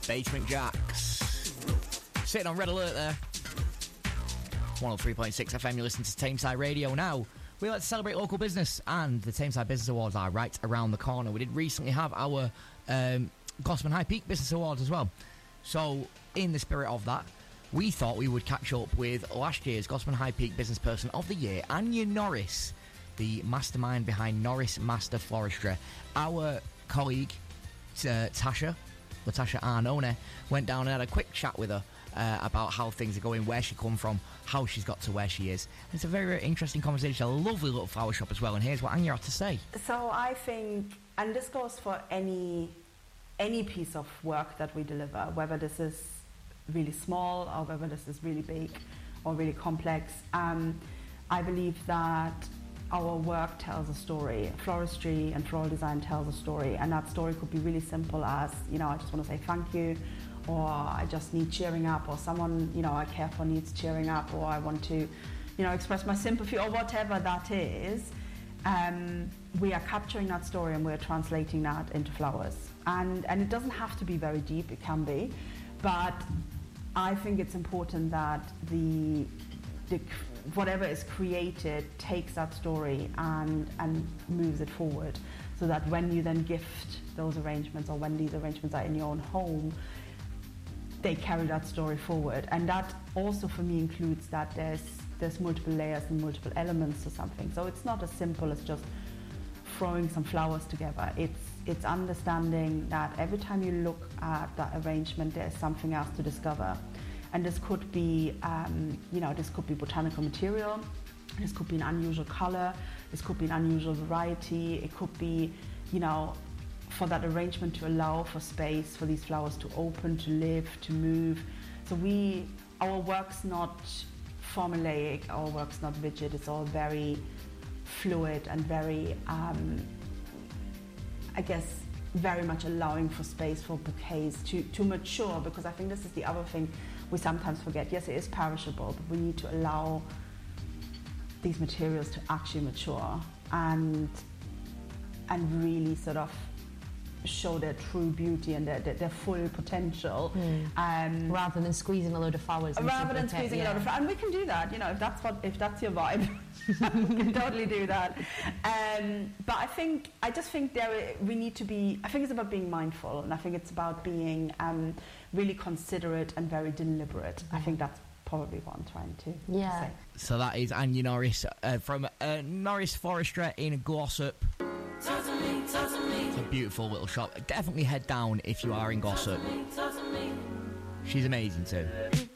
Basement Jacks. Sitting on red alert there. 103.6 FM, you're listening to Tameside Radio. Now, we like to celebrate local business, and the Tameside Business Awards are right around the corner. We did recently have our Gosman High Peak Business Awards as well. So, in the spirit of that, we thought we would catch up with last year's Gosman High Peak Business Person of the Year, Anya Norris, the mastermind behind Norris Master Floristry. Our colleague, Latasha Arnone, went down and had a quick chat with her about how things are going, where she come from, how she's got to where she is. And it's a very, very interesting conversation, a lovely little flower shop as well, and here's what Anya had to say. So I think, and this goes for any piece of work that we deliver, whether this is really small or whether this is really big or really complex, I believe that our work tells a story. Floristry and floral design tells a story, and that story could be really simple as, I just want to say thank you, or I just need cheering up, or someone, I care for needs cheering up, or I want to, express my sympathy, or whatever that is. We are capturing that story and we're translating that into flowers. And it doesn't have to be very deep, it can be, but I think it's important that the whatever is created takes that story and moves it forward, so that when you then gift those arrangements, or when these arrangements are in your own home, they carry that story forward. And that also for me includes that there's multiple layers and multiple elements to something. So it's not as simple as just throwing some flowers together. It's understanding that every time you look at that arrangement, there's something else to discover. And this could be, this could be botanical material, this could be an unusual color, this could be an unusual variety, it could be, for that arrangement to allow for space for these flowers to open, to live, to move. So our work's not formulaic, our work's not rigid, it's all very fluid and very, very much allowing for space for bouquets to mature, because I think this is the other thing we sometimes forget. Yes, it is perishable, but we need to allow these materials to actually mature and really sort of show their true beauty and their full potential. Rather than squeezing a load of flowers. Rather than squeezing a load of flowers. And we can do that, if that's your vibe. We can totally do that. But I just think we need to be, I think it's about being mindful, and I think it's about being really considerate and very deliberate. I think that's probably what I'm trying to say. So that is Anya Norris from Norris Floristry in Glossop. It's a beautiful little shop. Definitely head down if you are in Glossop. She's amazing too.